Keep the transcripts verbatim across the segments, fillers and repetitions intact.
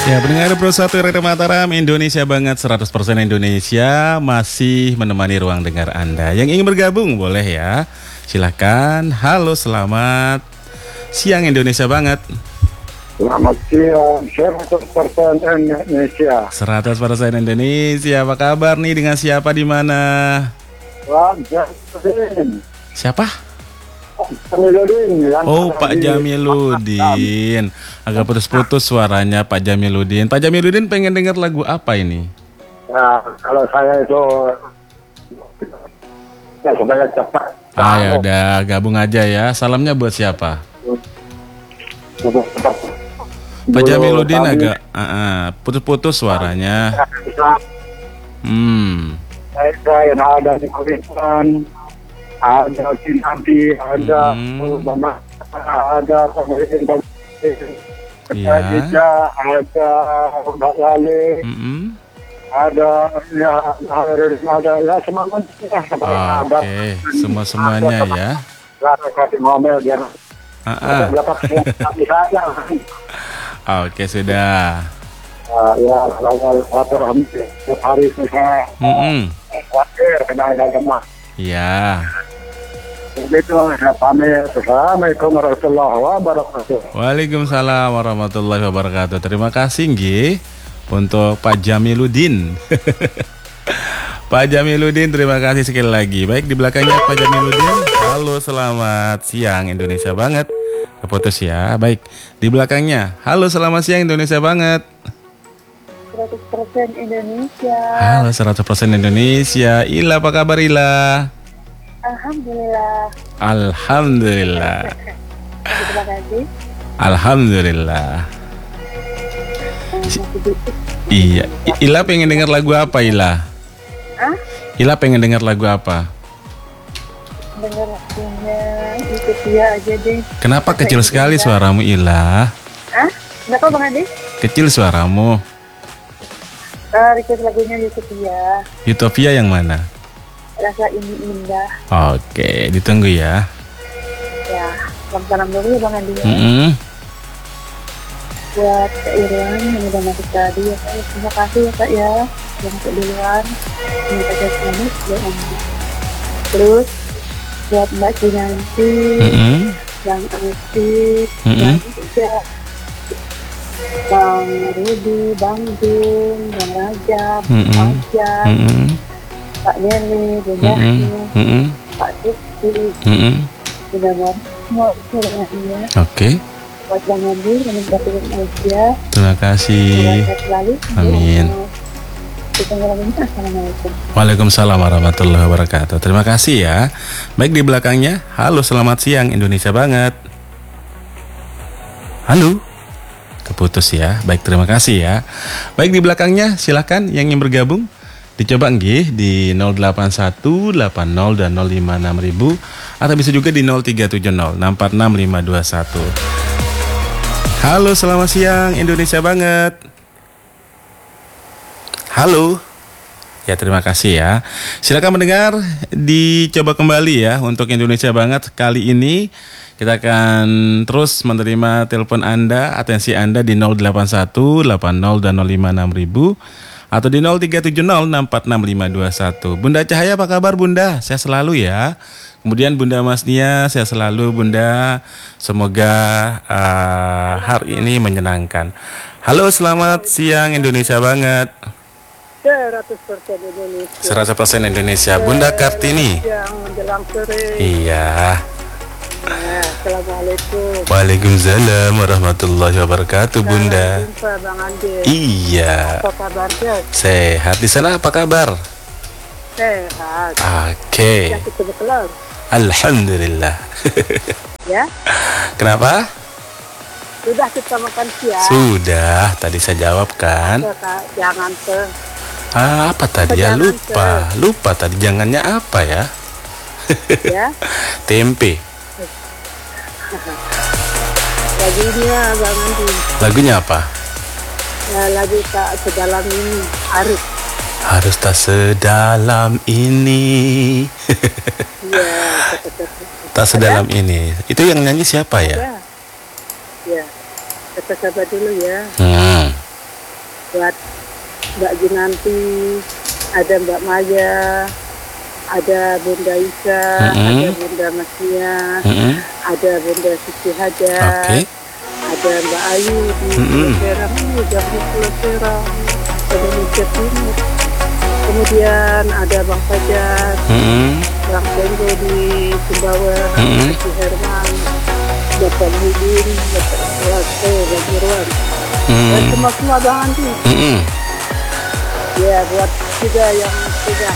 Ya, pendengar Pro satu R R Mataram, Indonesia banget, seratus persen Indonesia masih menemani ruang dengar Anda. Yang ingin bergabung boleh ya, silakan. Halo, selamat siang Indonesia banget. Selamat siang, seratus persen Indonesia. seratus persen Indonesia, apa kabar nih, dengan siapa di mana? Pak Jamiluddin. Siapa? Jamiluddin. yang Oh, ada Pak di- Jamiluddin. Agak putus-putus suaranya Pak Jamiluddin. Pak Jamiluddin pengen dengar lagu apa ini? Ya, kalau saya itu ya supaya cepat. Ah, ya udah, gabung aja ya. Salamnya buat siapa? Pak Jamiluddin agak ah, ah, putus-putus suaranya. Hmm. Saya yang ada di Kuningan, ada Kinanti, ada Hmm. Mama, ada pemerintah, Iya. ada Mbak Lale, Mm-mm. ada ya ada ya semangat ya Ah, Oke, semua semuanya ya. Rata kasih ngomel dia Ah, ah. dapat di saya Oke, sudah. ya kalau lapor setiap hari saya Mm-mm. khawatir kena ada gemah Iya. begitu saya pamit. Assalamualaikum warahmatullahi wabarakatuh. Waalaikumsalam warahmatullahi wabarakatuh. Terima kasih nggih untuk Pak Jamiluddin. Pak Jamiluddin, terima kasih sekali lagi. Baik, di belakangnya Pak Jamiluddin. Halo, selamat siang Indonesia banget. Keputus ya. Baik, di belakangnya. Halo, selamat siang Indonesia banget. seratus persen Indonesia. Halo, seratus persen Indonesia. Ila, apa kabar Ila? Alhamdulillah. Alhamdulillah. Terima kasih. Alhamdulillah. Masih dikit. Iya, I- Ila pengen dengar lagu apa Ila? Ah, Ila pengen dengar lagu apa? dengar lagunya ikut dia aja deh. Kenapa kecil sekali suaramu Ila? Ah, kenapa Bang Adi? Kecil suaramu. Uh, ikut lagunya ikut dia. Utopia yang mana? Rasa ini indah. Oke, ditunggu ya. Ya, salam salam dulu ya Bang Adi. Ya. Mm-mm. Buat Kak Irwan yang udah masuk tadi ya Kak. Terima kasih ya Kak ya. Yang masuk duluan. Terima kasih selamat ya Om. Terus buat Mbak Kinanti. Mm-mm. Bang Asif, Mm-mm. Bang Ija, Bang Rudi, Bang Jun, Bang Rajab, Mm-mm. Bang Jan, Mm-mm. Pak Neni, Bu Mm-mm. Yahya, Mm-mm. Pak Suki, Mm-mm. sudah mau semua semuanya. Oke, Buat Bang Andi, yang berterima aja. terima kasih. Sehat selalu. Amin. Kita ngomongin assalamualaikum. Waalaikumsalam warahmatullahi wabarakatuh. Terima kasih ya. Baik, di belakangnya. Halo, selamat siang Indonesia banget. Halo. Keputus ya. Baik, terima kasih ya. Baik, di belakangnya silakan yang ingin bergabung. Dicoba nggih di nol delapan satu delapan nol dan nol lima enam ribu atau bisa juga di nol tiga tujuh nol enam empat enam lima dua satu. Halo, selamat siang Indonesia banget. Halo. Ya, terima kasih ya. Silakan mendengar, dicoba kembali ya untuk Indonesia banget. Kali ini kita akan terus menerima telepon Anda, atensi Anda di nol delapan satu delapan nol dan nol lima enam ribu atau di nol tiga tujuh nol enam empat enam lima dua satu. Bunda Cahaya, apa kabar Bunda? Saya selalu ya. Kemudian Bunda Mas Nia, saya selalu Bunda. Semoga uh, hari ini menyenangkan. Halo, selamat siang Indonesia banget. seratus persen Indonesia. seratus persen Indonesia. Bunda Kartini. Yang menjelang sore. Iya. Ya, assalamualaikum. Waalaikumsalam warahmatullahi wabarakatuh Bunda. Sampai jumpa Bang Andi. Iya. Apa kabarnya? Sehat di sana, apa kabar? Sehat. Oke. Yang kita kelar. Alhamdulillah. Ya, Kenapa? sudah kita makan siang. Sudah, tadi saya jawab kan. Ya, Kak, jangan ke Ah, apa tadi ya? Jangan Lupa. Lupa tadi jangannya apa ya? ya. Tempe. Lagunya Bang Andi. Lagunya apa? Ya, lagu tak sedalam ini harus. Harus tak sedalam ini. Ya, Tak sedalam ini. Itu yang nyanyi siapa ya? ya. Ya, kata sabar dulu ya. Hmm. buat Mbak Ginanti, ada Mbak Maya, ada Bunda Ika, Mm-mm. ada Bunda Masnia, Mm-mm. ada Bunda Siti Hajar, Oke. ada Mbak Ayu di Mm-mm. Pulau Serang, ini jam di Pulau Serang, Indonesia Timur. Kemudian ada Bang Fajar, Mm-mm. Bang Tenggo di Sumbawa, Mm-mm. Haji Herman, Bapak Muhyiddin, Bapak Suwarto, Bang Irwan, dan Mm-mm. semua-semua Bang Andi. Mm-mm. Ya, buat juga yang sudah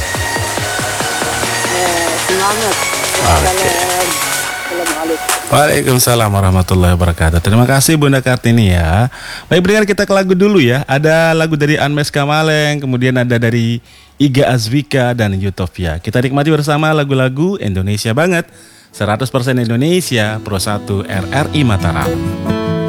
eh, semangat. Salam. Assalamualaikum. Waalaikumsalam warahmatullahi wabarakatuh. Terima kasih Bunda Kartini ya. Baik, berikan kita ke lagu dulu ya. Ada lagu dari Anmes Kamaleng, kemudian ada dari Iga Azwika dan Utopia. Kita nikmati bersama lagu-lagu Indonesia banget. seratus persen Indonesia, Pro satu R R I Mataram.